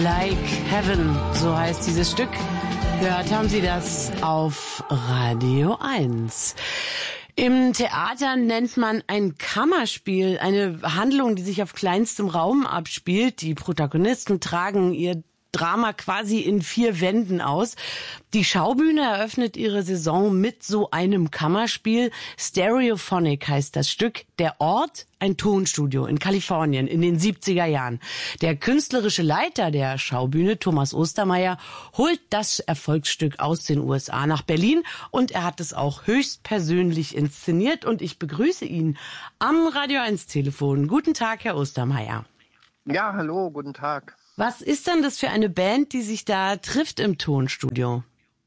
Like Heaven, so heißt dieses Stück. Gehört haben Sie das auf Radio 1. Im Theater nennt man ein Kammerspiel eine Handlung, die sich auf kleinstem Raum abspielt. Die Protagonisten tragen ihr Drama quasi in 4 Wänden aus. Die Schaubühne eröffnet ihre Saison mit so einem Kammerspiel. Stereophonic heißt das Stück. Der Ort, ein Tonstudio in Kalifornien in den 70er Jahren. Der künstlerische Leiter der Schaubühne, Thomas Ostermeier, holt das Erfolgsstück aus den USA nach Berlin und er hat es auch höchstpersönlich inszeniert und ich begrüße ihn am Radio 1 Telefon. Guten Tag, Herr Ostermeier. Ja, hallo, guten Tag. Was ist denn das für eine Band, die sich da trifft im Tonstudio?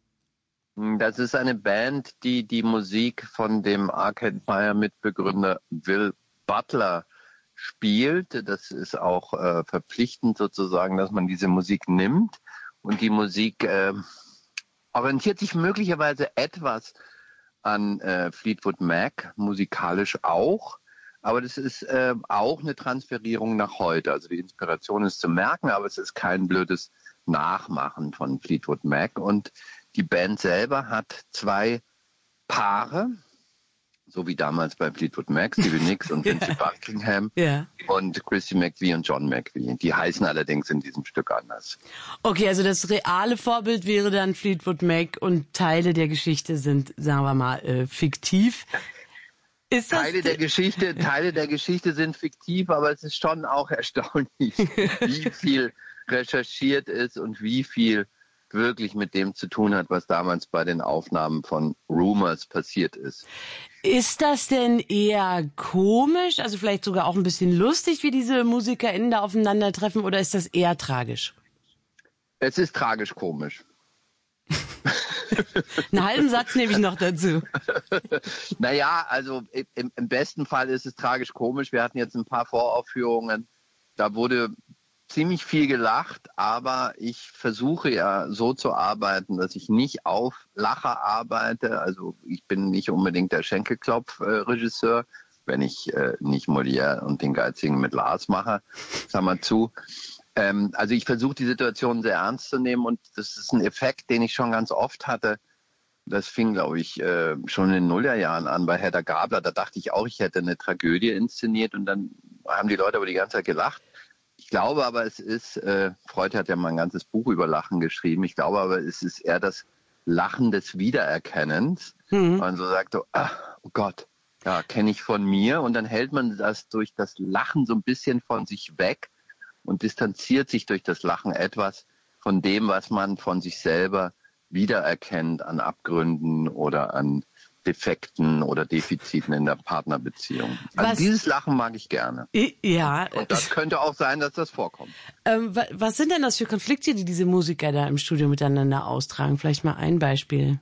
Das ist eine Band, die die Musik von dem Arcade Fire Mitbegründer Will Butler spielt. Das ist auch verpflichtend sozusagen, dass man diese Musik nimmt. Und die Musik orientiert sich möglicherweise etwas an Fleetwood Mac, musikalisch auch. Aber das ist auch eine Transferierung nach heute. Also die Inspiration ist zu merken, aber es ist kein blödes Nachmachen von Fleetwood Mac. Und die Band selber hat 2 Paare, so wie damals bei Fleetwood Mac, Stevie Nicks und Vince Buckingham und Christy McVie und John McVie. Die heißen allerdings in diesem Stück anders. Okay, also das reale Vorbild wäre dann Fleetwood Mac und Teile der Geschichte sind, sagen wir mal, fiktiv. Teile der Geschichte sind fiktiv, aber es ist schon auch erstaunlich, wie viel recherchiert ist und wie viel wirklich mit dem zu tun hat, was damals bei den Aufnahmen von Rumors passiert ist. Ist das denn eher komisch, also vielleicht sogar auch ein bisschen lustig, wie diese MusikerInnen da aufeinandertreffen, oder ist das eher tragisch? Es ist tragisch-komisch. Einen halben Satz nehme ich noch dazu. Naja, also im besten Fall ist es tragisch-komisch. Wir hatten jetzt ein paar Voraufführungen. Da wurde ziemlich viel gelacht, aber ich versuche ja so zu arbeiten, dass ich nicht auf Lacher arbeite. Also ich bin nicht unbedingt der Schenkelklopf-Regisseur, wenn ich nicht Molière und den Geizigen mit Lars mache, sag mal zu. Also ich versuche die Situation sehr ernst zu nehmen und das ist ein Effekt, den ich schon ganz oft hatte. Das fing, glaube ich, schon in den Nullerjahren an bei Hedda Gabler. Da dachte ich auch, ich hätte eine Tragödie inszeniert und dann haben die Leute aber die ganze Zeit gelacht. Ich glaube aber, es ist, Freud hat ja mal ein ganzes Buch über Lachen geschrieben, ich glaube aber, es ist eher das Lachen des Wiedererkennens. Man so sagt, oh Gott, ja, kenne ich von mir und dann hält man das durch das Lachen so ein bisschen von sich weg und distanziert sich durch das Lachen etwas von dem, was man von sich selber wiedererkennt an Abgründen oder an Defekten oder Defiziten in der Partnerbeziehung. Also dieses Lachen mag ich gerne. Ja. Und das könnte auch sein, dass das vorkommt. Was sind denn das für Konflikte, die diese Musiker da im Studio miteinander austragen? Vielleicht mal ein Beispiel.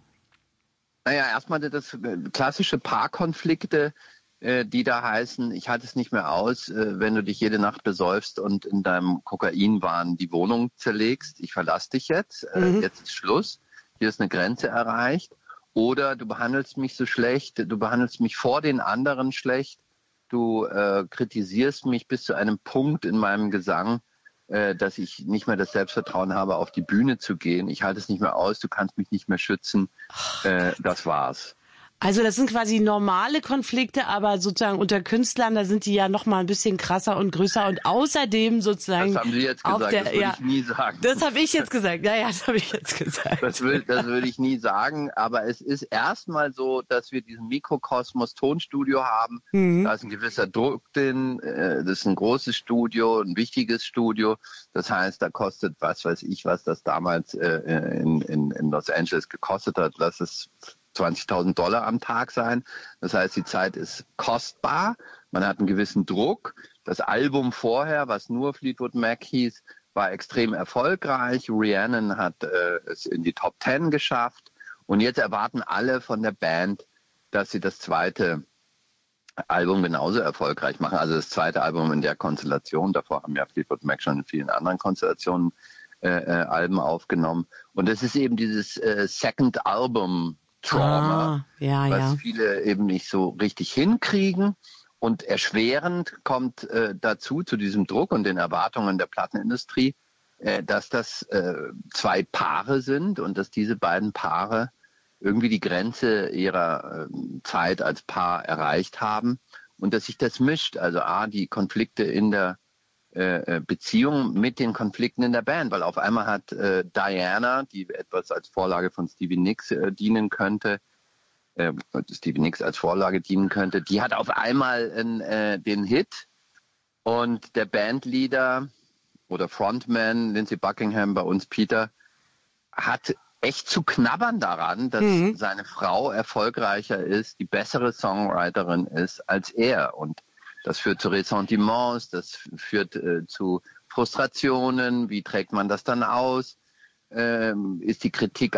Naja, erstmal das klassische Paarkonflikte, die da heißen, ich halte es nicht mehr aus, wenn du dich jede Nacht besäufst und in deinem Kokainwahn die Wohnung zerlegst. Ich verlasse dich jetzt. Jetzt ist Schluss. Hier ist eine Grenze erreicht. Oder du behandelst mich so schlecht, du behandelst mich vor den anderen schlecht, du kritisierst mich bis zu einem Punkt in meinem Gesang, dass ich nicht mehr das Selbstvertrauen habe, auf die Bühne zu gehen. Ich halte es nicht mehr aus, du kannst mich nicht mehr schützen. Das war's. Also das sind quasi normale Konflikte, aber sozusagen unter Künstlern, da sind die ja noch mal ein bisschen krasser und größer und außerdem sozusagen... Das haben Sie jetzt gesagt, das würde ich nie sagen. Das habe ich jetzt gesagt, ja, das habe ich jetzt gesagt. Das würde ich nie sagen, aber es ist erstmal so, dass wir diesen Mikrokosmos Tonstudio haben. Da ist ein gewisser Druck drin, das ist ein großes Studio, ein wichtiges Studio. Das heißt, da kostet, was weiß ich, was das damals in Los Angeles gekostet hat, lass es $20.000 am Tag sein. Das heißt, die Zeit ist kostbar. Man hat einen gewissen Druck. Das Album vorher, was nur Fleetwood Mac hieß, war extrem erfolgreich. Rhiannon hat es in die Top 10 geschafft. Und jetzt erwarten alle von der Band, dass sie das zweite Album genauso erfolgreich machen. Also das zweite Album in der Konstellation. Davor haben ja Fleetwood Mac schon in vielen anderen Konstellationen Alben aufgenommen. Und das ist eben dieses Second Album Trauma, was viele eben nicht so richtig hinkriegen. Und erschwerend kommt dazu, zu diesem Druck und den Erwartungen der Plattenindustrie, dass das zwei Paare sind und dass diese beiden Paare irgendwie die Grenze ihrer Zeit als Paar erreicht haben und dass sich das mischt. Also die Konflikte in der Beziehung mit den Konflikten in der Band, weil auf einmal hat Diana, die etwas als Vorlage von Stevie Nicks dienen könnte, Stevie Nicks als Vorlage dienen könnte, die hat auf einmal den Hit und der Bandleader oder Frontman Lindsey Buckingham, bei uns Peter, hat echt zu knabbern daran, dass seine Frau erfolgreicher ist, die bessere Songwriterin ist als er. Und das führt zu Ressentiments, das führt zu Frustrationen. Wie trägt man das dann aus? Ist die Kritik